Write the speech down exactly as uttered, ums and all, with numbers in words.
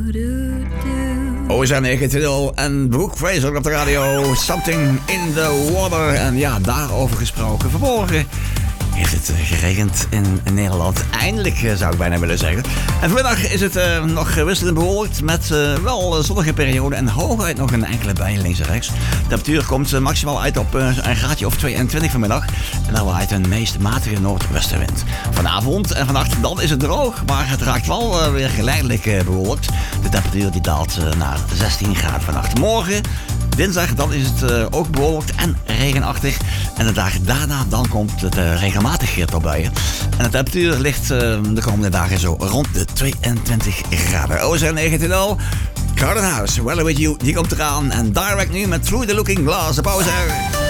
O S R negentien en Brooke Fraser op de radio. Something in the water. En ja, daarover gesproken. Vanmorgen heeft het geregend in Nederland. Eindelijk, zou ik bijna willen zeggen. En vanmiddag is het uh, nog wisselend bewolkt met uh, wel zonnige perioden en hooguit nog een enkele bui links en rechts. De temperatuur komt uh, maximaal uit op uh, een graadje of tweeëntwintig vanmiddag. En dan waait een meest matige noordwestenwind. Vanavond en vannacht dan is het droog, maar het raakt wel uh, weer geleidelijk uh, bewolkt. De temperatuur die daalt uh, naar zestien graden vannacht. Morgen, dinsdag, dan is het uh, ook bewolkt en regenachtig. En de dagen daarna, dan komt het uh, regelmatig tot buien. En de temperatuur ligt uh, de komende dagen zo rond de tweeëntwintig graden. O S R negentien al, Garden House, Well With You, die komt eraan. En direct nu met Through the Looking Glass op O S R.